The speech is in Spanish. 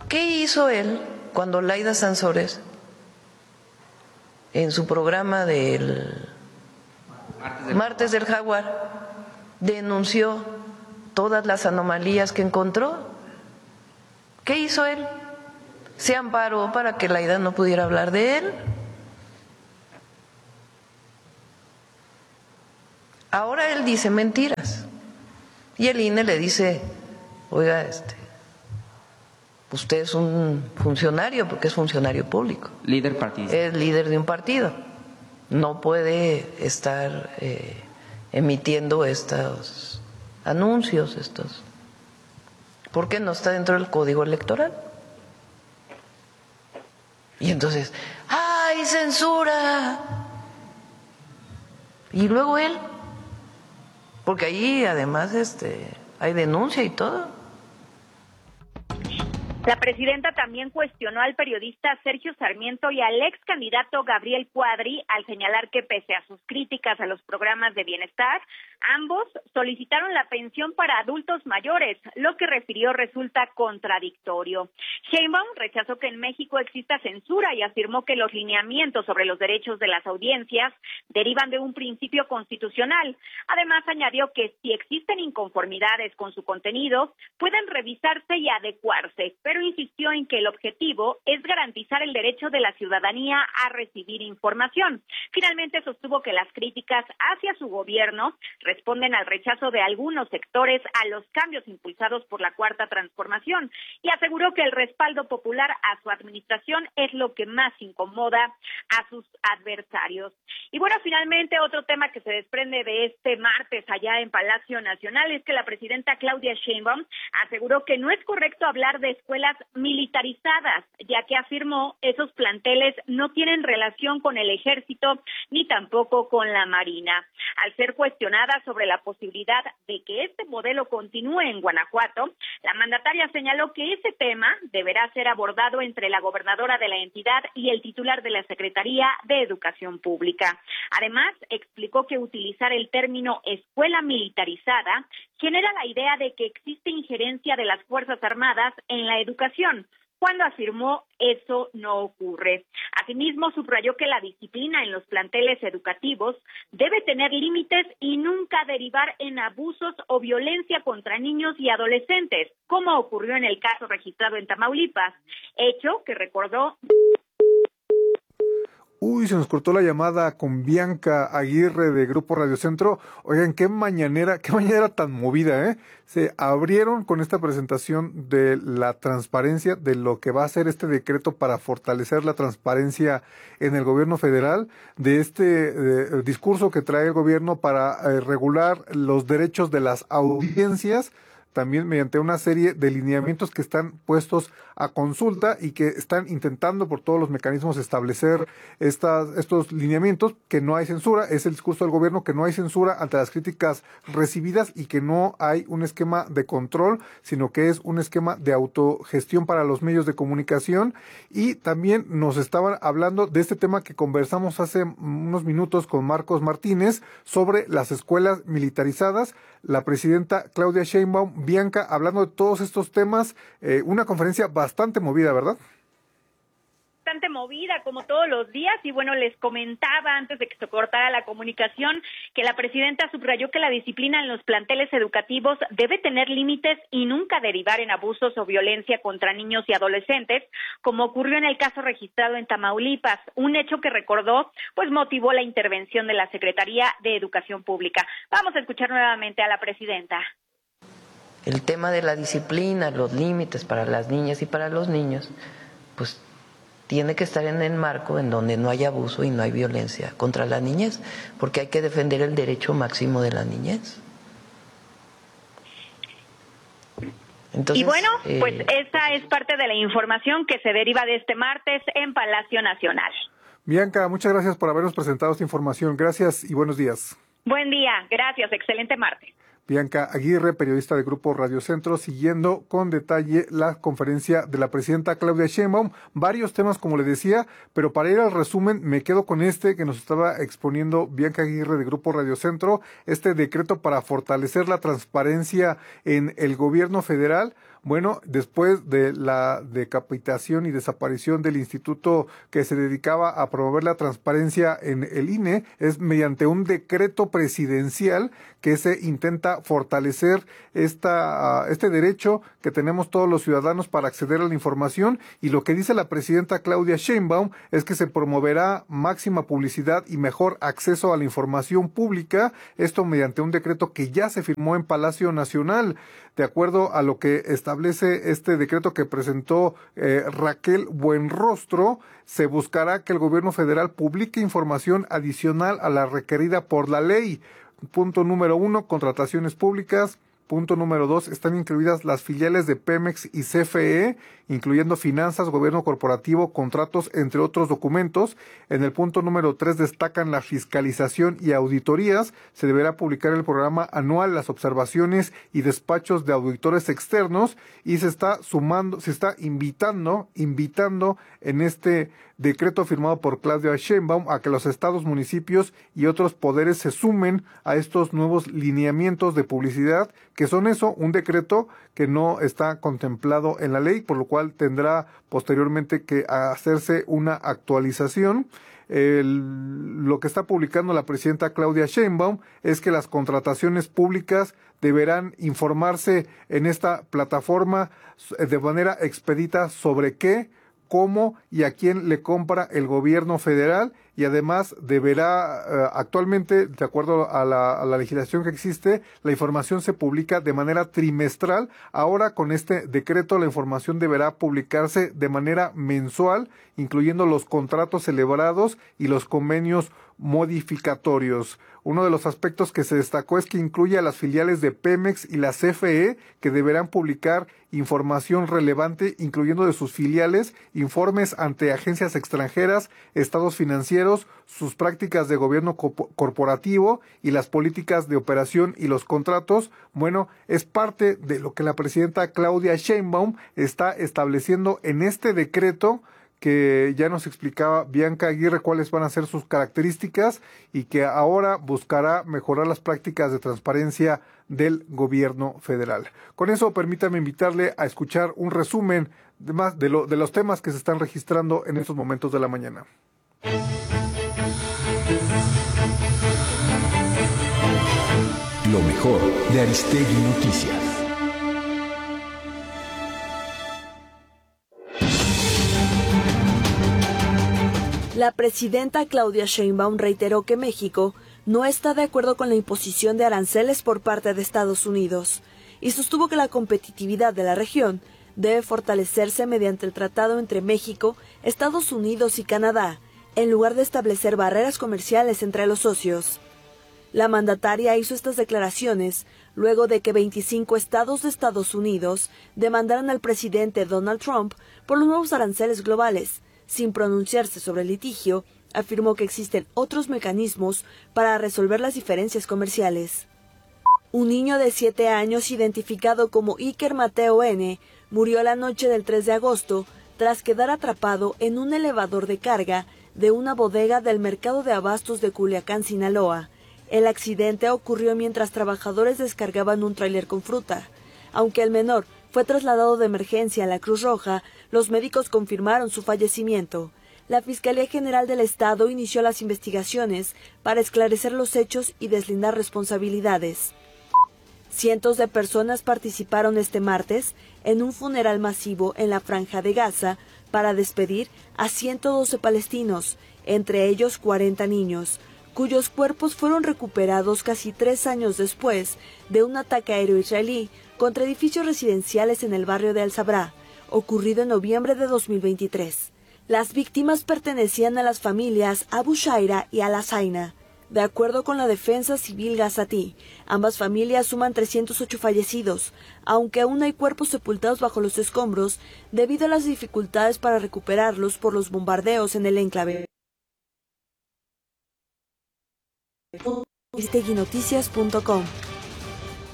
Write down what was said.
¿Qué hizo él cuando Laida Sansores, en su programa del Martes del Jaguar, denunció todas las anomalías que encontró? ¿Qué hizo él? Se amparó para que Laida no pudiera hablar de él. Ahora él dice mentiras y el INE le dice, oiga, usted es un funcionario, porque es funcionario público. Líder partidista. Es líder de un partido. No puede estar emitiendo estos anuncios, porque no está dentro del código electoral. Y entonces, ¡ay, censura! Y luego él, porque ahí además hay denuncia y todo. La presidenta también cuestionó al periodista Sergio Sarmiento y al ex candidato Gabriel Cuadri al señalar que pese a sus críticas a los programas de bienestar, ambos solicitaron la pensión para adultos mayores, lo que refirió resulta contradictorio. Sheinbaum rechazó que en México exista censura y afirmó que los lineamientos sobre los derechos de las audiencias derivan de un principio constitucional. Además, añadió que si existen inconformidades con su contenido, pueden revisarse y adecuarse, pero insistió en que el objetivo es garantizar el derecho de la ciudadanía a recibir información. Finalmente sostuvo que las críticas hacia su gobierno responden al rechazo de algunos sectores a los cambios impulsados por la Cuarta Transformación y aseguró que el respaldo popular a su administración es lo que más incomoda a sus adversarios. Y bueno, finalmente otro tema que se desprende de este martes allá en Palacio Nacional es que la presidenta Claudia Sheinbaum aseguró que no es correcto hablar de escuelas militarizadas, ya que afirmó esos planteles no tienen relación con el ejército ni tampoco con la marina. Al ser cuestionada sobre la posibilidad de que este modelo continúe en Guanajuato, la mandataria señaló que ese tema deberá ser abordado entre la gobernadora de la entidad y el titular de la Secretaría de Educación Pública. Además, explicó que utilizar el término escuela militarizada genera la idea de que existe injerencia de las Fuerzas Armadas en la educación, cuando afirmó eso no ocurre. Asimismo, subrayó que la disciplina en los planteles educativos debe tener límites y nunca derivar en abusos o violencia contra niños y adolescentes, como ocurrió en el caso registrado en Tamaulipas, hecho que recordó. Uy, se nos cortó la llamada con Bianca Aguirre de Grupo Radio Centro. Oigan, qué mañanera tan movida, ¿eh? Se abrieron con esta presentación de la transparencia, de lo que va a ser este decreto para fortalecer la transparencia en el gobierno federal, de este discurso que trae el gobierno para regular los derechos de las audiencias, también mediante una serie de lineamientos que están puestos a consulta y que están intentando por todos los mecanismos establecer estos lineamientos, que no hay censura, es el discurso del gobierno, que no hay censura ante las críticas recibidas y que no hay un esquema de control, sino que es un esquema de autogestión para los medios de comunicación. Y también nos estaban hablando de este tema que conversamos hace unos minutos con Marcos Martínez sobre las escuelas militarizadas. La presidenta Claudia Sheinbaum, Bianca, hablando de todos estos temas, una conferencia bastante movida, ¿verdad? Bastante movida, como todos los días, y bueno, les comentaba antes de que se cortara la comunicación que la presidenta subrayó que la disciplina en los planteles educativos debe tener límites y nunca derivar en abusos o violencia contra niños y adolescentes, como ocurrió en el caso registrado en Tamaulipas, un hecho que recordó, pues motivó la intervención de la Secretaría de Educación Pública. Vamos a escuchar nuevamente a la presidenta. El tema de la disciplina, los límites para las niñas y para los niños, pues tiene que estar en el marco en donde no hay abuso y no hay violencia contra la niñez, porque hay que defender el derecho máximo de la niñez. Entonces, y bueno, pues esa es parte de la información que se deriva de este martes en Palacio Nacional. Bianca, muchas gracias por habernos presentado esta información. Gracias y buenos días. Buen día, gracias, excelente martes. Bianca Aguirre, periodista de Grupo Radio Centro, siguiendo con detalle la conferencia de la presidenta Claudia Sheinbaum. Varios temas, como le decía, pero para ir al resumen me quedo con este que nos estaba exponiendo Bianca Aguirre de Grupo Radio Centro, este decreto para fortalecer la transparencia en el gobierno federal. Bueno, después de la decapitación y desaparición del instituto que se dedicaba a promover la transparencia en el INE, es mediante un decreto presidencial que se intenta fortalecer este derecho que tenemos todos los ciudadanos para acceder a la información, y lo que dice la presidenta Claudia Sheinbaum es que se promoverá máxima publicidad y mejor acceso a la información pública, esto mediante un decreto que ya se firmó en Palacio Nacional. De acuerdo a lo que establece este decreto que presentó Raquel Buenrostro, se buscará que el gobierno federal publique información adicional a la requerida por la ley. Punto número 1, contrataciones públicas. Punto número 2, están incluidas las filiales de Pemex y CFE, incluyendo finanzas, gobierno corporativo, contratos, entre otros documentos. En el punto número 3 destacan la fiscalización y auditorías. Se deberá publicar el programa anual, las observaciones y despachos de auditores externos, y se está invitando en este decreto firmado por Claudia Sheinbaum a que los estados, municipios y otros poderes se sumen a estos nuevos lineamientos de publicidad, que son un decreto que no está contemplado en la ley, por lo cual tendrá posteriormente que hacerse una actualización. Lo que está publicando la presidenta Claudia Sheinbaum es que las contrataciones públicas deberán informarse en esta plataforma de manera expedita sobre qué, cómo y a quién le compra el gobierno federal, y además deberá, actualmente, de acuerdo a la legislación que existe, la información se publica de manera trimestral. Ahora, con este decreto, la información deberá publicarse de manera mensual, incluyendo los contratos celebrados y los convenios modificatorios. Uno de los aspectos que se destacó es que incluye a las filiales de Pemex y la CFE, que deberán publicar información relevante, incluyendo de sus filiales, informes ante agencias extranjeras, estados financieros, sus prácticas de gobierno corporativo y las políticas de operación y los contratos. Bueno, es parte de lo que la presidenta Claudia Sheinbaum está estableciendo en este decreto, que ya nos explicaba Bianca Aguirre cuáles van a ser sus características, y que ahora buscará mejorar las prácticas de transparencia del gobierno federal. Con eso, permítame invitarle a escuchar un resumen de los temas que se están registrando en estos momentos de la mañana. Lo mejor de Aristegui Noticias. La presidenta Claudia Sheinbaum reiteró que México no está de acuerdo con la imposición de aranceles por parte de Estados Unidos y sostuvo que la competitividad de la región debe fortalecerse mediante el tratado entre México, Estados Unidos y Canadá, en lugar de establecer barreras comerciales entre los socios. La mandataria hizo estas declaraciones luego de que 25 estados de Estados Unidos demandaran al presidente Donald Trump por los nuevos aranceles globales. Sin pronunciarse sobre el litigio, afirmó que existen otros mecanismos para resolver las diferencias comerciales. Un niño de 7 años, identificado como Iker Mateo N., murió la noche del 3 de agosto tras quedar atrapado en un elevador de carga de una bodega del mercado de abastos de Culiacán, Sinaloa. El accidente ocurrió mientras trabajadores descargaban un tráiler con fruta. Aunque el menor fue trasladado de emergencia a la Cruz Roja, los médicos confirmaron su fallecimiento. La Fiscalía General del Estado inició las investigaciones para esclarecer los hechos y deslindar responsabilidades. Cientos de personas participaron este martes en un funeral masivo en la Franja de Gaza para despedir a 112 palestinos, entre ellos 40 niños, cuyos cuerpos fueron recuperados casi 3 años después de un ataque aéreo israelí contra edificios residenciales en el barrio de Al-Sabra, ocurrido en noviembre de 2023. Las víctimas pertenecían a las familias Abu Shaira y Al-Asaina. De acuerdo con la Defensa Civil gazatí, ambas familias suman 308 fallecidos, aunque aún hay cuerpos sepultados bajo los escombros debido a las dificultades para recuperarlos por los bombardeos en el enclave. Aristegui Noticias.com